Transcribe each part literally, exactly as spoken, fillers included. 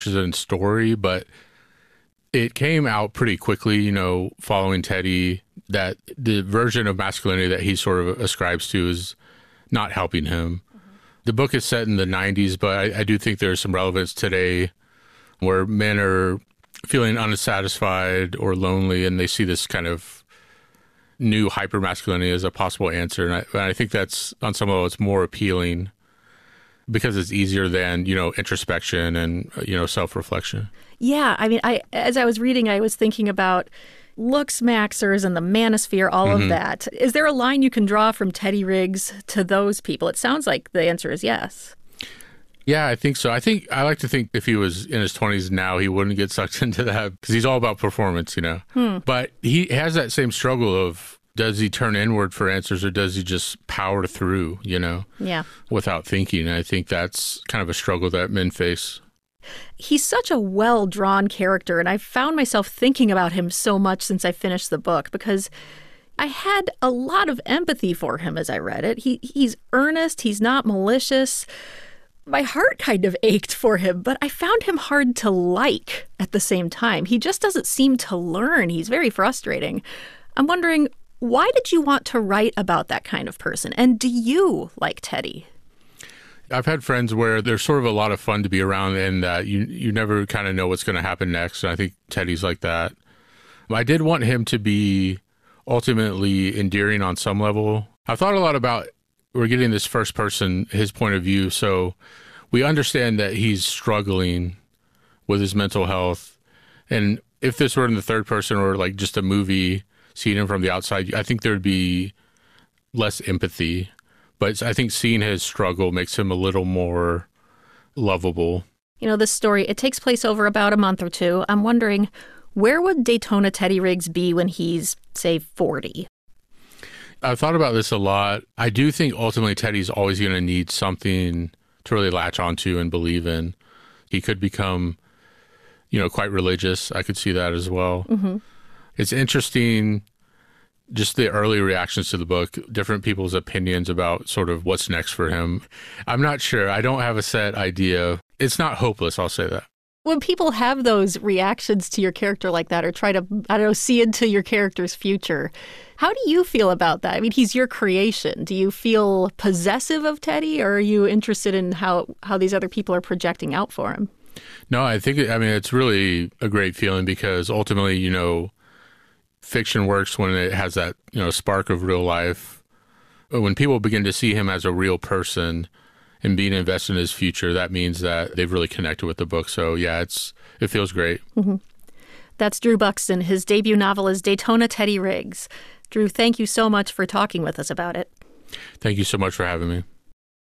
in story, but it came out pretty quickly, you know, following Teddy, that the version of masculinity that he sort of ascribes to is not helping him. Mm-hmm. The book is set in the nineties, but I, I do think there's some relevance today where men are feeling unsatisfied or lonely, and they see this kind of new hyper-masculinity as a possible answer. And I, and I think that's, on some level, it's more appealing because it's easier than, you know, introspection and, you know, self-reflection. Yeah, I mean, I as I was reading, I was thinking about looks maxers and the manosphere, all mm-hmm. of that. Is there a line you can draw from Teddy Riggs to those people? It sounds like the answer is yes. Yeah, I think so. I think I like to think if he was in his twenties now, he wouldn't get sucked into that because he's all about performance, you know. Hmm. But he has that same struggle of, does he turn inward for answers or does he just power through, you know, yeah, without thinking? And I think that's kind of a struggle that men face. He's such a well-drawn character, and I've found myself thinking about him so much since I finished the book because I had a lot of empathy for him as I read it. He He's earnest. He's not malicious. My heart kind of ached for him, but I found him hard to like at the same time. He just doesn't seem to learn. He's very frustrating. I'm wondering, why did you want to write about that kind of person? And do you like Teddy? I've had friends where they're sort of a lot of fun to be around and that you you never kind of know what's going to happen next. And I think Teddy's like that. I did want him to be ultimately endearing on some level. I've thought a lot about, we're getting this first person, his point of view. So we understand that he's struggling with his mental health. And if this were in the third person or like just a movie, seeing him from the outside, I think there'd be less empathy. But I think seeing his struggle makes him a little more lovable. You know, this story, it takes place over about a month or two. I'm wondering, where would Daytona Teddy Riggs be when he's, say, forty? I've thought about this a lot. I do think ultimately Teddy's always going to need something to really latch onto and believe in. He could become, you know, quite religious. I could see that as well. Mm-hmm. It's interesting, just the early reactions to the book, different people's opinions about sort of what's next for him. I'm not sure. I don't have a set idea. It's not hopeless, I'll say that. When people have those reactions to your character like that or try to, I don't know, see into your character's future, how do you feel about that? I mean, he's your creation. Do you feel possessive of Teddy, or are you interested in how, how these other people are projecting out for him? No, I think, I mean, it's really a great feeling because ultimately, you know, fiction works when it has that, you know, spark of real life. When people begin to see him as a real person and being invested in his future, that means that they've really connected with the book. So yeah, it's it feels great. Mm-hmm. That's Drew Buxton. His debut novel is Daytona Teddy Riggs. Drew, thank you so much for talking with us about it. Thank you so much for having me.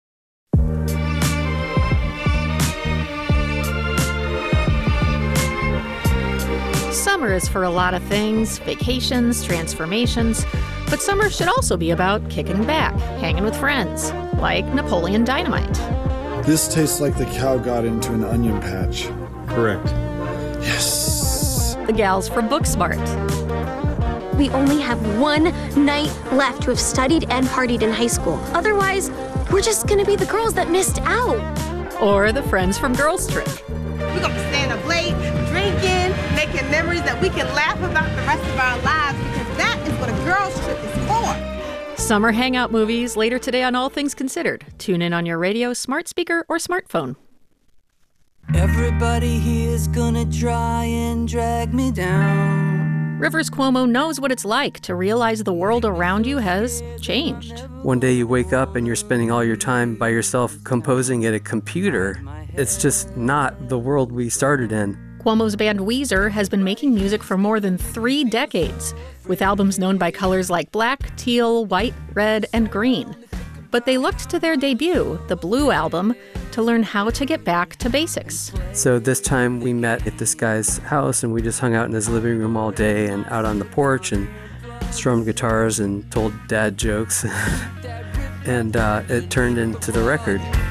Summer is for a lot of things, vacations, transformations, but summer should also be about kicking back, hanging with friends, like Napoleon Dynamite. This tastes like the cow got into an onion patch. Correct. Yes. The gals from Booksmart. We only have one night left to have studied and partied in high school. Otherwise, we're just gonna be the girls that missed out. Or the friends from Girls Trip. We're gonna be staying up late, drinking, making memories that we can laugh about the rest of our lives, because that is what a girls trip is for. Summer hangout movies later today on All Things Considered. Tune in on your radio, smart speaker, or smartphone. Everybody here's gonna try and drag me down. Rivers Cuomo knows what it's like to realize the world around you has changed. One day you wake up and you're spending all your time by yourself composing at a computer. It's just not the world we started in. Cuomo's band Weezer has been making music for more than three decades, with albums known by colors like black, teal, white, red, and green. But they looked to their debut, the Blue Album, to learn how to get back to basics. So this time we met at this guy's house and we just hung out in his living room all day and out on the porch and strummed guitars and told dad jokes. and uh, it turned into the record.